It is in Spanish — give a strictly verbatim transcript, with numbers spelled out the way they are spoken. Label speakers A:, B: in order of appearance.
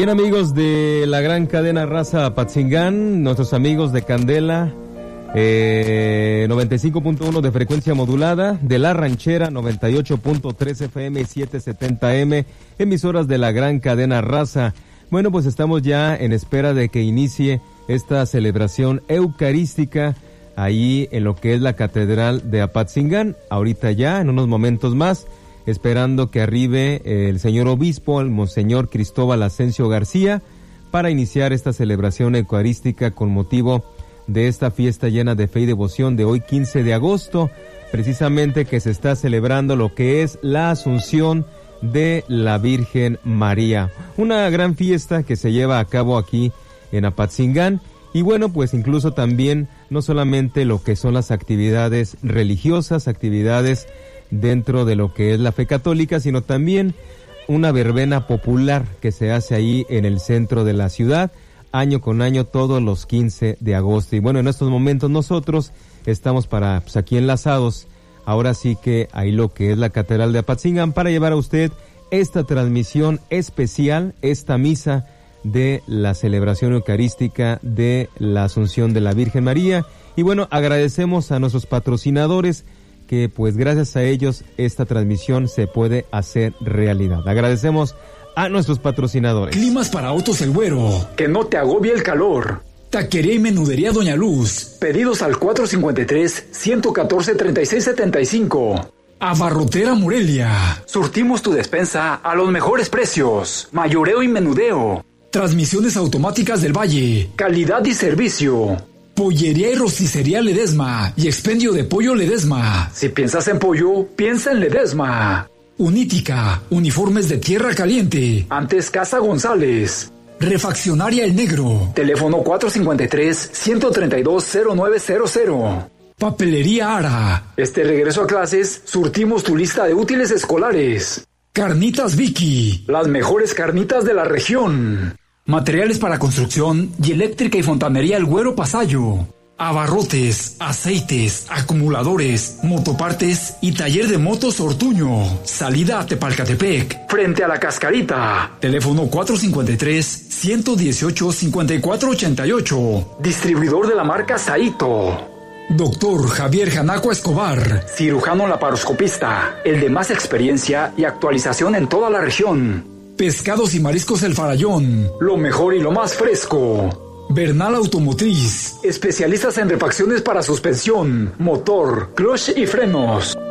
A: Bien, amigos de la gran cadena Raza Apatzingán, nuestros amigos de Candela, eh, noventa y cinco punto uno de frecuencia modulada, de La Ranchera, noventa y ocho punto tres F M y setecientos setenta M, emisoras de la gran cadena Raza. Bueno, pues estamos ya en espera de que inicie esta celebración eucarística ahí en lo que es la Catedral de Apatzingán, ahorita ya, en unos momentos más, esperando que arribe el señor obispo, el monseñor Cristóbal Asensio García, para iniciar esta celebración eucarística con motivo de esta fiesta llena de fe y devoción de hoy quince de agosto, precisamente que se está celebrando lo que es la Asunción de la Virgen María. Una gran fiesta que se lleva a cabo aquí en Apatzingán. Y bueno, pues incluso también no solamente lo que son las actividades religiosas, actividades dentro de lo que es la fe católica, sino también una verbena popular que se hace ahí en el centro de la ciudad, año con año, todos los quince de agosto. Y bueno, en estos momentos nosotros estamos para, pues aquí enlazados, ahora sí que ahí lo que es la Catedral de Apatzingán, para llevar a usted esta transmisión especial, esta misa de la celebración eucarística de la Asunción de la Virgen María. Y bueno, agradecemos a nuestros patrocinadores, que pues gracias a ellos esta transmisión se puede hacer realidad. Agradecemos a nuestros patrocinadores.
B: Climas para Autos El Güero, que no te agobie el calor. Taquería y Menudería Doña Luz. Pedidos al cuatro cinco tres, uno uno cuatro, tres seis siete cinco. Abarrotera Morelia. Surtimos tu despensa a los mejores precios. Mayoreo y menudeo. Transmisiones automáticas del Valle. Calidad y servicio. Pollería y rosticería Ledesma y expendio de pollo Ledesma. Si piensas en pollo, piensa en Ledesma. Unítica, uniformes de tierra caliente. Antes Casa González. Refaccionaria El Negro. Teléfono cuatro cinco tres, uno tres dos, cero nueve cero cero. Papelería Ara. Este regreso a clases, surtimos tu lista de útiles escolares. Carnitas Vicky. Las mejores carnitas de la región. Materiales para construcción y eléctrica y fontanería El Güero Pasayo. Abarrotes, aceites, acumuladores, motopartes y taller de motos Ortuño. Salida a Tepalcatepec, frente a la Cascarita. Teléfono cuatro cinco tres, uno uno ocho, cinco cuatro ocho ocho. Distribuidor de la marca Saito. Doctor Javier Janaco Escobar, cirujano laparoscopista, el de más experiencia y actualización en toda la región. Pescados y mariscos El Farallón, lo mejor y lo más fresco. Bernal Automotriz, especialistas en refacciones para suspensión, motor, clutch y frenos.